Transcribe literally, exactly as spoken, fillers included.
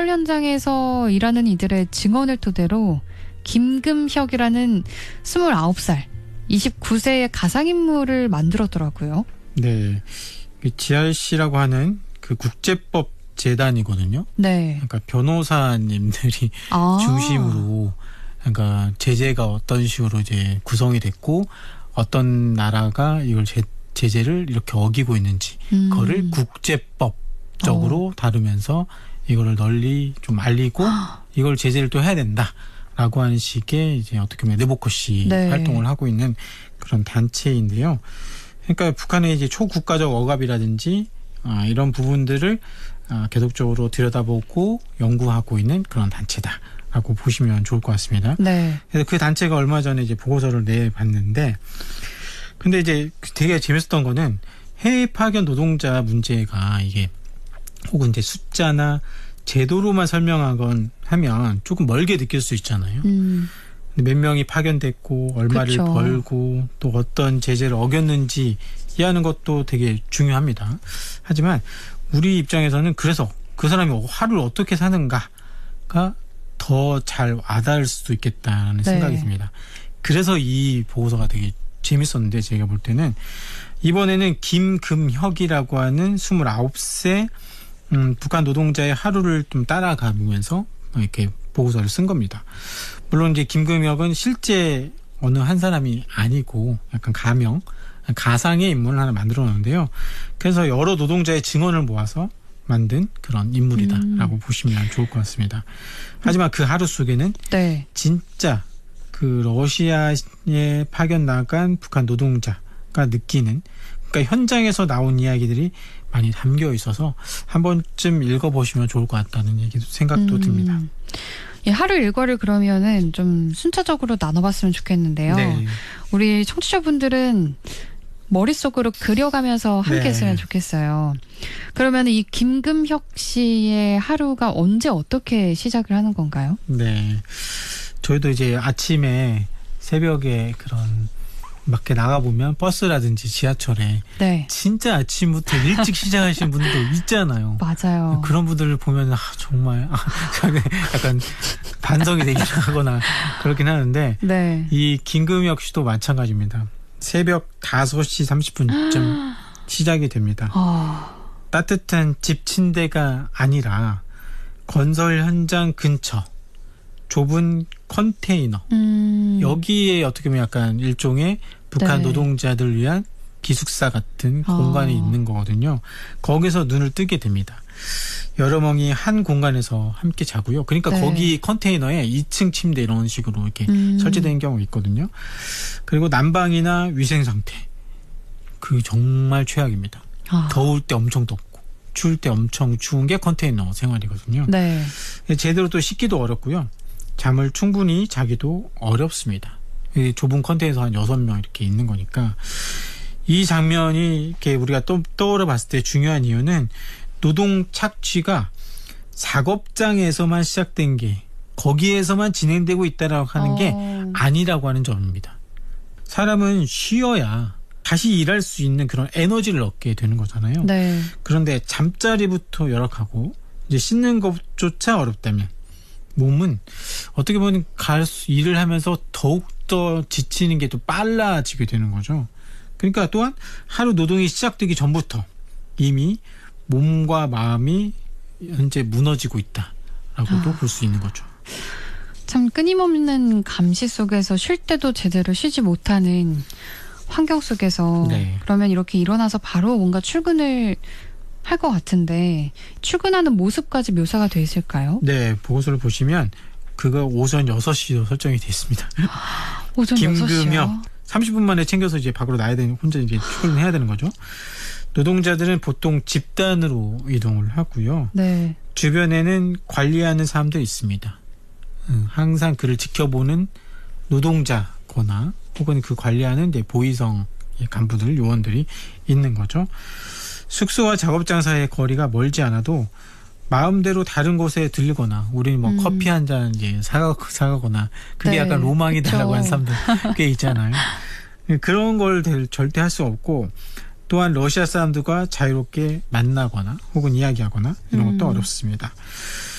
건설 현장에서 일하는 이들의 증언을 토대로 김금혁이라는 스물아홉 살, 이십구 세의 가상인물을 만들었더라고요. 네. 지알씨라고 하는 그 국제법 재단이거든요. 네. 그러니까 변호사님들이 아. 중심으로 그러니까 제재가 어떤 식으로 이제 구성이 됐고 어떤 나라가 이걸 제, 제재를 이렇게 어기고 있는지 음. 그거를 국제법적으로 어. 다루면서 이거를 널리 좀 알리고 이걸 제재를 또 해야 된다라고 하는 식의 이제 어떻게 보면 내보커시 네. 활동을 하고 있는 그런 단체인데요. 그러니까 북한의 이제 초국가적 억압이라든지 아, 이런 부분들을 아, 계속적으로 들여다보고 연구하고 있는 그런 단체다라고 보시면 좋을 것 같습니다. 네. 그래서 그 단체가 얼마 전에 이제 보고서를 내봤는데, 근데 이제 되게 재밌었던 거는 해외 파견 노동자 문제가 이게 혹은 이제 숫자나 제도로만 설명하건 하면 조금 멀게 느낄 수 있잖아요. 음. 몇 명이 파견됐고 얼마를 그쵸. 벌고 또 어떤 제재를 어겼는지 이해하는 것도 되게 중요합니다. 하지만 우리 입장에서는 그래서 그 사람이 하루를 어떻게 사는가가 더 잘 와닿을 수도 있겠다는 네. 생각이 듭니다. 그래서 이 보고서가 되게 재밌었는데 제가 볼 때는 이번에는 김금혁이라고 하는 스물아홉 세 음, 북한 노동자의 하루를 좀 따라가면서 이렇게 보고서를 쓴 겁니다. 물론 이제 김금혁은 실제 어느 한 사람이 아니고 약간 가명, 가상의 인물을 하나 만들어 놓는데요. 그래서 여러 노동자의 증언을 모아서 만든 그런 인물이다라고 음. 보시면 좋을 것 같습니다. 하지만 그 하루 속에는 네. 진짜 그 러시아에 파견 나간 북한 노동자가 느끼는 그러니까 현장에서 나온 이야기들이 많이 담겨 있어서 한 번쯤 읽어보시면 좋을 것 같다는 얘기도 생각도 음. 듭니다. 예, 하루 일과를 그러면은 좀 순차적으로 나눠봤으면 좋겠는데요. 네. 우리 청취자분들은 머릿속으로 그려가면서 함께 네. 했으면 좋겠어요. 그러면 이 김금혁 씨의 하루가 언제 어떻게 시작을 하는 건가요? 네. 저희도 이제 아침에 새벽에 그런 밖에 나가보면 버스라든지 지하철에 네. 진짜 아침부터 일찍 시작하시는 분들도 있잖아요. 맞아요. 그런 분들을 보면 아, 정말 아, 약간 반성이 되긴 하거나 그렇긴 하는데 네. 이 김금혁 씨도 마찬가지입니다. 새벽 다섯 시 삼십 분쯤 시작이 됩니다. 어... 따뜻한 집 침대가 아니라 건설 현장 근처 좁은 컨테이너 음... 여기에 어떻게 보면 약간 일종의 북한 네. 노동자들 위한 기숙사 같은 어... 공간이 있는 거거든요. 거기서 눈을 뜨게 됩니다. 여러 명이 한 공간에서 함께 자고요. 그러니까 네. 거기 컨테이너에 이 층 침대 이런 식으로 이렇게 음... 설치된 경우가 있거든요. 그리고 난방이나 위생 상태 그 정말 최악입니다. 아... 더울 때 엄청 덥고 추울 때 엄청 추운 게 컨테이너 생활이거든요. 네. 제대로 또 씻기도 어렵고요. 잠을 충분히 자기도 어렵습니다. 이 좁은 컨테이너에서 한 여섯 명 이렇게 있는 거니까 이 장면이 이렇게 우리가 또 떠올려 봤을 때 중요한 이유는 노동 착취가 작업장에서만 시작된 게 거기에서만 진행되고 있다라고 하는 게 어... 아니라고 하는 점입니다. 사람은 쉬어야 다시 일할 수 있는 그런 에너지를 얻게 되는 거잖아요. 네. 그런데 잠자리부터 열악하고 이제 씻는 것조차 어렵다면 몸은 어떻게 보면 갈 수, 일을 하면서 더욱더 지치는 게 또 빨라지게 되는 거죠. 그러니까 또한 하루 노동이 시작되기 전부터 이미 몸과 마음이 현재 무너지고 있다라고도 아. 볼 수 있는 거죠. 참 끊임없는 감시 속에서 쉴 때도 제대로 쉬지 못하는 환경 속에서 네. 그러면 이렇게 일어나서 바로 뭔가 출근을 할 것 같은데 출근하는 모습까지 묘사가 돼 있을까요? 네. 보고서를 보시면 그거 오전 여섯 시로 설정이 돼 있습니다. 오전 여섯 시요? 김금혁 삼십 분 만에 챙겨서 이제 밖으로 나야 되는 혼자 이제 출근을 해야 되는 거죠. 노동자들은 보통 집단으로 이동을 하고요. 네. 주변에는 관리하는 사람도 있습니다. 항상 그를 지켜보는 노동자거나 혹은 그 관리하는 이제 보위성 간부들, 요원들이 있는 거죠. 숙소와 작업장 사이의 거리가 멀지 않아도 마음대로 다른 곳에 들리거나 우리는 뭐 음. 커피 한 잔 이제 사가, 사가거나 그게 네, 약간 로망이다라고 그쵸. 하는 사람들 꽤 있잖아요. 그런 걸 절대 할 수 없고 또한 러시아 사람들과 자유롭게 만나거나 혹은 이야기하거나 이런 것도 음. 어렵습니다.